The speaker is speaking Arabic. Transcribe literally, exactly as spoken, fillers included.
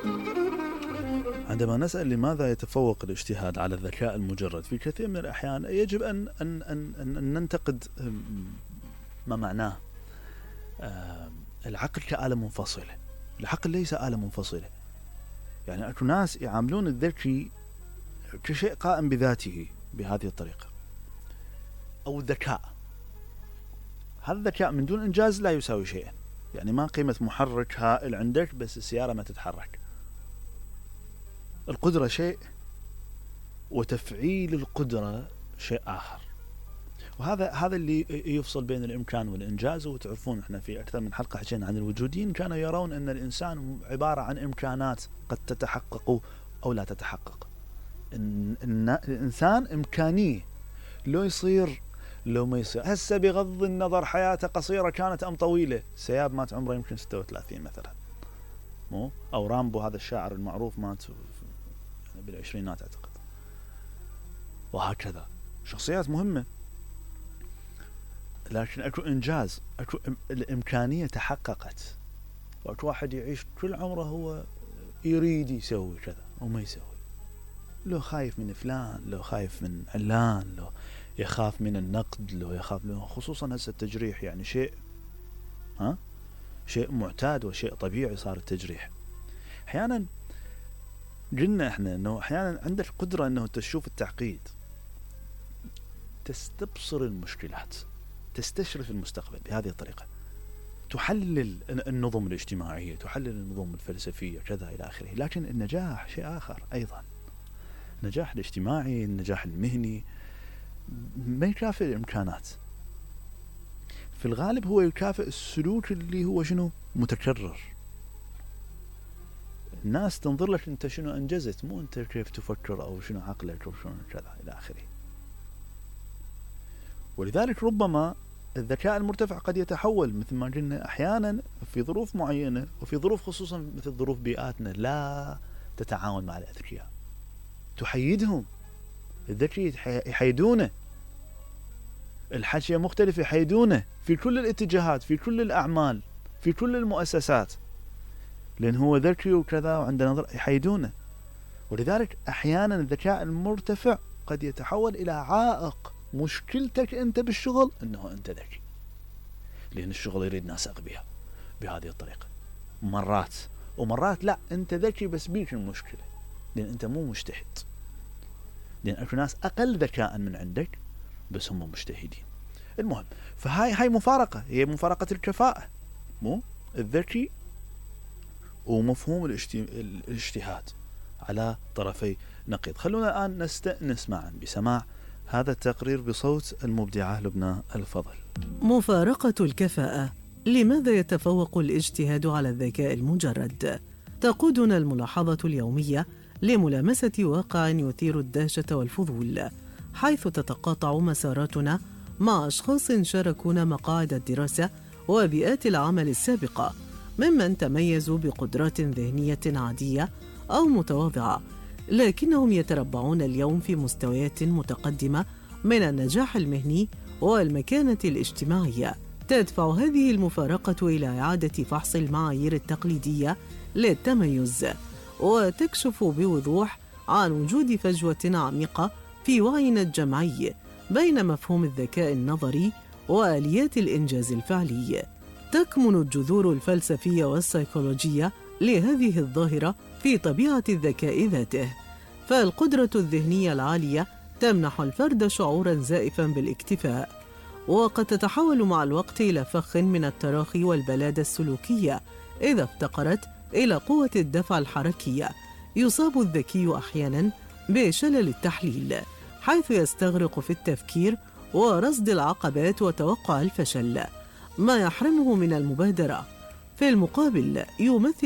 عندما نسأل لماذا يتفوق الاجتهاد على الذكاء المجرد في كثير من الأحيان يجب أن, أن, أن, أن ننتقد ما معناه العقل كآلة منفصلة. العقل ليس آلة منفصلة. يعني أكو ناس يعاملون الذكي كشيء قائم بذاته بهذه الطريقة، أو الذكاء. هذا الذكاء من دون إنجاز لا يساوي شيئا. يعني ما قيمة محرك هائل عندك بس السيارة ما تتحرك. القدرة شيء وتفعيل القدرة شيء آخر. وهذا هذا اللي يفصل بين الإمكان والإنجاز. وتعرفون احنا في أكثر من حلقة حكينا عن الوجوديين، كانوا يرون أن الإنسان عبارة عن إمكانات قد تتحقق أو لا تتحقق. إن, إن الإنسان إمكانية، لو يصير لو ما يصير. هسه بغض النظر حياته قصيرة كانت أم طويلة، سياب مات عمره يمكن ستة وثلاثين مثلا، مو أو رامبو هذا الشاعر المعروف مات بالعشرينات أعتقد. وهكذا شخصيات مهمة، لكن أكو إنجاز، أكو الإمكانية تحققت. وأكو واحد يعيش كل عمره هو يريد يسوي كذا وما يسوي، لو خايف من فلان، لو خايف من علان، لو يخاف من النقد، لو يخاف له. خصوصا هسه التجريح يعني شيء ها شيء معتاد وشيء طبيعي صار التجريح. أحيانا قلنا احنا انه احيانا عندك قدرة انه تشوف التعقيد، تستبصر المشكلات، تستشرف المستقبل بهذه الطريقة، تحلل النظم الاجتماعية، تحلل النظم الفلسفية كذا إلى آخره. لكن النجاح شيء آخر أيضا. النجاح الاجتماعي، النجاح المهني ما يكافئ الإمكانات. في الغالب هو يكافئ السلوك اللي هو شنو متكرر. الناس تنظر لك أنت شنو أنجزت، مو أنت كيف تفكر أو شنو عقلك أو شنو كذا إلى آخره. ولذلك ربما الذكاء المرتفع قد يتحول مثل ما قلنا أحيانا في ظروف معينة، وفي ظروف خصوصا مثل ظروف بيئاتنا لا تتعاون مع الأذكياء، تحيدهم. الذكي يحيدونه، الحاشية مختلفة يحيدونه في كل الاتجاهات، في كل الأعمال، في كل المؤسسات، لأن هو ذكي وكذا وعنده نظر، يحيدونه. ولذلك أحيانا الذكاء المرتفع قد يتحول إلى عائق. مشكلتك أنت بالشغل أنه أنت ذكي، لأن الشغل يريد ناس أغبياء بهذه الطريقة مرات، ومرات لا أنت ذكي بس بيك المشكلة لأن أنت مو مجتهد، لأن أكو ناس أقل ذكاء من عندك بس هم مجتهدين. المهم، فهاي هاي مفارقة، هي مفارقة الكفاءة، مو الذكي ومفهوم الاجتهاد على طرفي نقيض. خلونا الآن نستأنس معا بسماع هذا التقرير بصوت المبدعة لبنى الفضل. مفارقة الكفاءة. لماذا يتفوق الاجتهاد على الذكاء المجرد؟ تقودنا الملاحظة اليومية لملامسة واقع يثير الدهشة والفضول، حيث تتقاطع مساراتنا مع أشخاص شاركونا مقاعد الدراسة وبيئات العمل السابقة، ممن تميزوا بقدرات ذهنية عادية أو متواضعة، لكنهم يتربعون اليوم في مستويات متقدمة من النجاح المهني والمكانة الاجتماعية. تدفع هذه المفارقة إلى إعادة فحص المعايير التقليدية للتميز، وتكشف بوضوح عن وجود فجوة عميقة في وعينا الجمعي بين مفهوم الذكاء النظري وآليات الإنجاز الفعلي. تكمن الجذور الفلسفية والسيكولوجية لهذه الظاهرة في طبيعة الذكاء ذاته، فالقدرة الذهنية العالية تمنح الفرد شعوراً زائفاً بالاكتفاء، وقد تتحول مع الوقت إلى فخ من التراخي والبلادة السلوكية إذا افتقرت إلى قوة الدفع الحركية. يصاب الذكي أحياناً بشلل التحليل، حيث يستغرق في التفكير ورصد العقبات وتوقع الفشل، ما يحرمه من المبادرة. في المقابل يمثل